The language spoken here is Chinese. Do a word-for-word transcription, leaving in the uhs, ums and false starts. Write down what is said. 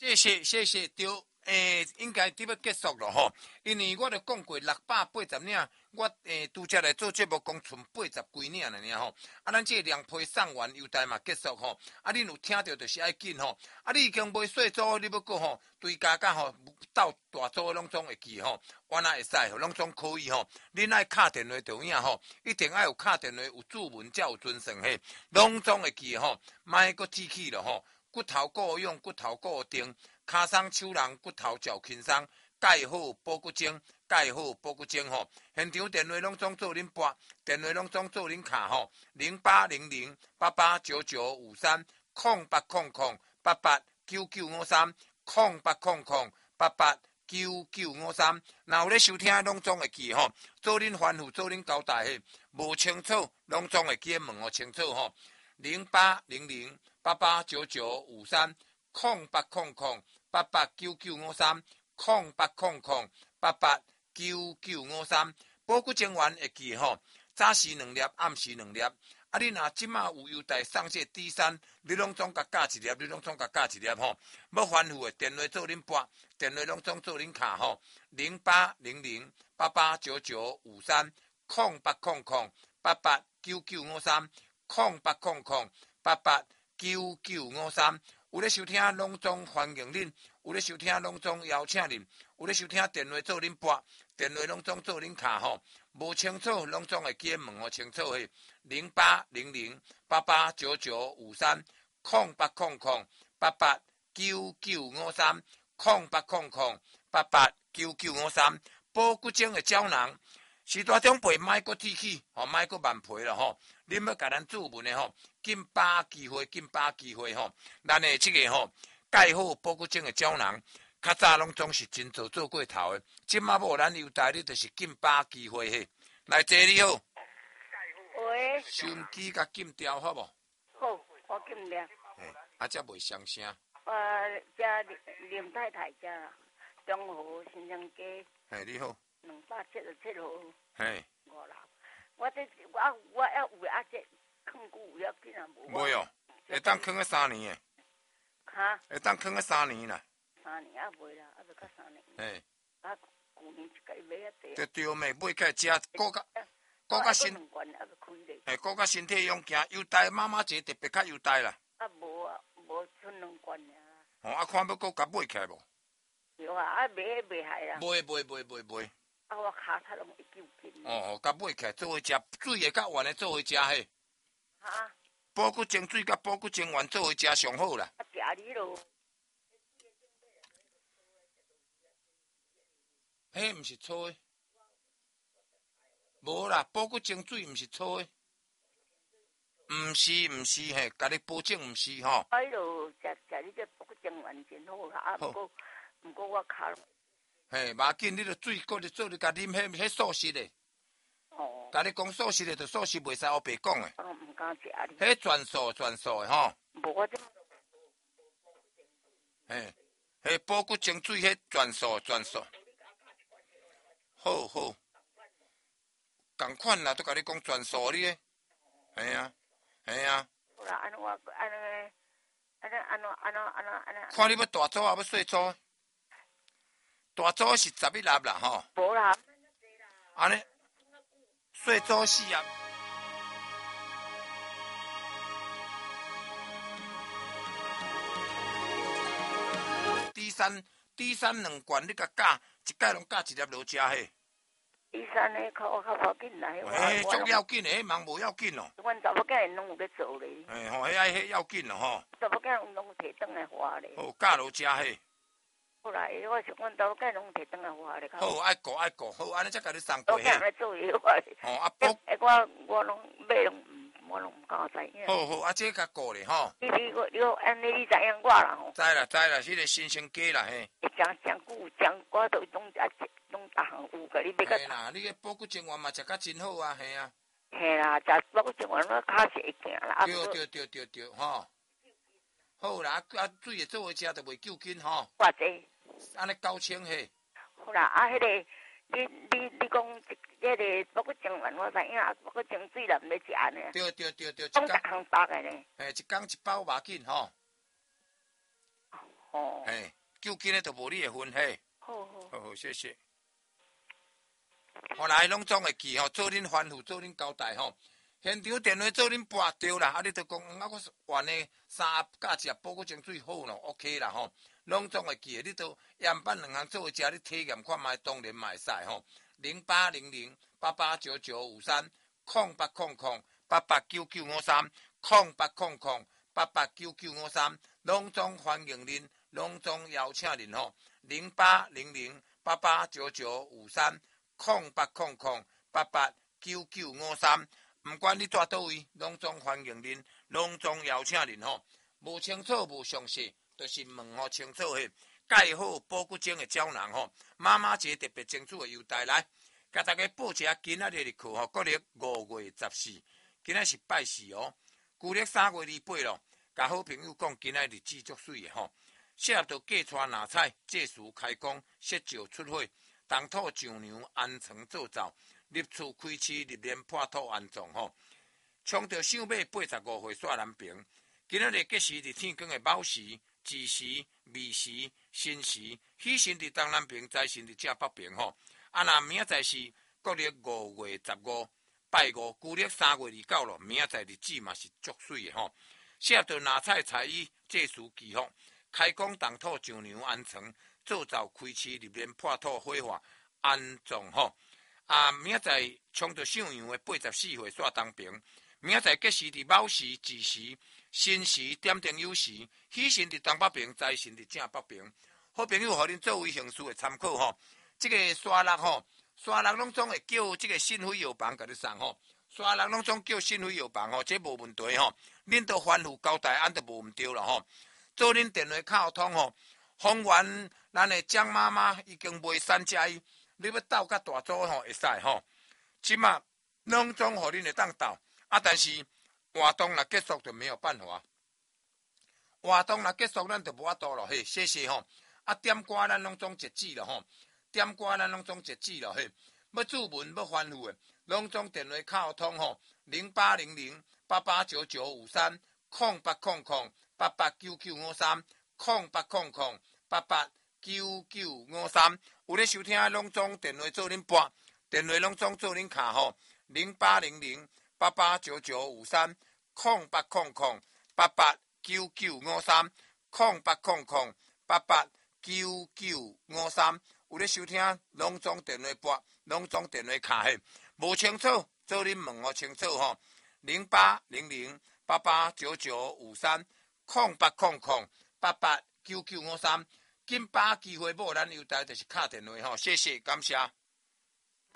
谢谢谢谢，对，诶、欸，应该得要结束了吼，因为我著讲过六百八十领，我诶拄则来做节目讲剩八十几领了尔吼，啊，咱这个两批送完优待嘛结束吼，啊，恁有听到就是爱紧吼，啊，你已经买细组，你要过吼，追加甲吼到大组拢总会记吼，原来会使吼，拢总可以吼，恁爱敲电话就影吼，一定爱有敲电话有注文才有准算嘿，拢总会记吼，莫搁记起了吼。骨头够用，骨头够定，骹松手人骨头较轻松，钙好补骨精，钙好补骨精吼。现场电话拢总做恁拨，电话拢总做恁卡吼，零八零零八八九九五三，空八空空八八九九五三，空八空空八八九九五三。若有咧收听，拢总会记吼，做恁吩咐，做恁交代嘿，无清楚，拢总会记问我清楚吼。零八零零八八九九五三，空八空空八八九九五三，空八空空八八九九五三。保骨精丸会记吼，早时两粒，暗时两粒。啊，你若即马有优待送这 D 三，你拢总甲加一粒，你拢总甲加一粒吼。要吩咐的电话做恁拨，电话拢总做恁卡吼。零八零零八八九九五三，空八空空八八九九五三。空八空空八八九九五三，有咧收听拢总欢迎恁，有咧收听拢总邀请恁，有咧收听电话做恁拨，电话拢总做恁卡吼，无清楚拢总会记问我清楚嘿，零八零零八八九九五三，空八空空八八九九五三，空八空空八八九九五三，保骨精的胶囊。时大中辈莫搁提起，吼莫搁慢皮了吼。恁要甲咱注文的吼，紧把握机会，紧把握机会吼。咱的这个吼，钙好保骨精的胶囊，较早拢总是真做做过头的。即马无咱优待，你就是紧把握机会嘿。来，姐你好。 喂。 收音机甲禁掉好无？ 好，我禁了。 嘿，啊，则袂响声。 呃，遮林太太遮中和新乡街。 嘿，你好。 两百七十七号。 嘿。 五楼。我这我我要有啊，这放久要紧啊无。 无哦，会当放个三年诶。 哈？ 会当放个三年啦。 三年啊袂啦，啊要到三年。 嘿。 啊，旧年一个买啊济。 对对，妹买起来食，顾较顾较身。嘿，顾较身体用行，优待妈妈节特别较优待啦。 啊无啊，无剩两罐尔。 哦，啊看要搁甲买起来无？ 有啊，啊买袂害啦。 买买买买买。 啊，我骹擦拢会揪筋。 哦哦，甲买起来做伙食，水会较圆的做伙食嘿。 哈？ 保骨精水甲保骨精丸做伙食上好啦。 啊，食你咯。 迄毋是错的。无啦，保骨精水毋是错的。毋是毋是嘿，甲你保证毋是吼。 哎咯，食食你这保骨精丸真好啦，啊，毋过毋过我骹。 嘿，马紧，你著水搁咧做，你甲啉迄迄素食的。哦。甲你讲素食的，就素食袂使黑白讲的。 我毋敢食你。 迄全素全素的吼。 无我这。 嘿，迄保骨精水，迄全素全素。好好。共款啦，都甲你讲全素哩。嘿啊，嘿啊。 好啦，安尼我安尼安尼安怎安怎安怎安怎。 看你要大组啊，要细组？大组是十一粒啦，吼。 无啦。 安尼，细组四粒。D 三 D 三两罐，你甲加一盖拢加一粒落食嘿。 D 三迄较我较无紧啦，迄我。迄足要紧诶，迄忙无要紧咯。 阮查某囝拢有咧做咧。 嘿吼，迄爱迄要紧咯吼。 查某囝拢摕转来花咧。 好，加落食嘿。 好啦，我是阮查某囝拢摕转来花咧。 好，爱顾爱顾，好，安尼才甲你送过嘿。 查某囝咧做嘢我。 哦，啊保。 我我拢买拢，我拢毋敢知影。 好好，啊这较顾咧吼。 你你你安尼你知影我啦吼。 知啦知啦，迄个新生鸡啦嘿。 真真久真，我都拢啊拢逐项有甲你买个。 嘿啦，你个保骨精丸嘛食较真好啊，嘿啊。 嘿啦，食保骨精丸我骹是会行啦。 对对对对对，吼。好啦，啊水会做伙食就袂救筋吼。 偌济？ 安尼九千嘿。 好啦，啊，迄个你你你讲迄个保骨精丸我知影，保骨精水啦毋要食呢。 对对对对， 讲逐项包个呢。 嘿，一工一包嘛紧吼。 哦， 嘿，究竟咧都无你的份，嘿， 好好， 好好，谢谢。后来拢总会记吼，做恁吩咐，做恁交代吼。现场电话做恁拨对啦，啊，你都讲啊，我换的三加一煲个精水好咯 ，OK 啦吼。拢总会记的，你都样板两项做伙食，你体验看卖，当然嘛会使吼。零八零零八八九九五三空八空空八八九九五三空八空空八八九九五三，拢总欢迎恁，拢总邀请恁吼。零八零零八八九九五三空八空空八八九九五三。毋管你住倒位，拢总欢迎恁，拢总邀请恁吼。无清楚无详细，就是问吼清楚迄盖好保骨精的胶囊吼。妈妈节特别清楚的优待来，甲大家报一下今仔日的课吼，国历五月十四，今仔是拜四哦。旧历三月二八咯，甲好朋友讲今仔日子足水的吼。适合到芥川拿菜，借书开工，设酒出货，当土上牛安床做灶。入厝开市，入年破土安葬吼，冲着想买八十五岁煞南平。今仔日吉时伫天光的卯时、子时、未时、申时，喜神伫东南平，财神伫正北平吼。啊，那明仔载是国历五月十五，拜五，旧历三月二九咯。明仔载日子嘛是足水的吼。适合到拿菜菜衣，借书祈福，开工当土上牛安床，做灶开市，入年破土火化安葬吼。啊，明仔载冲着上阳的八十四岁煞东平，明仔载吉时伫卯时、子时、申时、点灯酉时，喜神伫东北平，财神伫正北平。好朋友，互恁作为形式的参考吼。这个沙六吼，沙六拢总会叫这个新辉药房甲你送吼，沙六拢总叫新辉药房吼，这无问题吼。恁都吩咐交代，安都无毋对啦吼。做恁电话卡通吼，方圆咱的江妈妈已经卖三加一。你要斗甲大组吼会使吼，即马拢总互恁会当斗啊，但是活动若结束就没有办法，活动若结束咱就无法度咯嘿，谢谢吼。啊，点歌咱拢总截止了吼，点歌咱拢总截止了嘿。要注文要吩咐的，拢总电话卡通吼，零八零零八八九九五三空八空空八八九九五三空八空空八八九九五三。有咧收听拢总电话做恁拨，电话拢总做恁卡吼，零八零零八八九九五三空八空空八八九九五三空八空空八八九九五三。有咧收听拢总电话拨，拢总电话卡嘿，无清楚做恁问哦清楚吼，零八零零八八九九五三空八空空八八九九五三。紧把握机会，无咱优待就是敲电话吼，谢谢，感谢。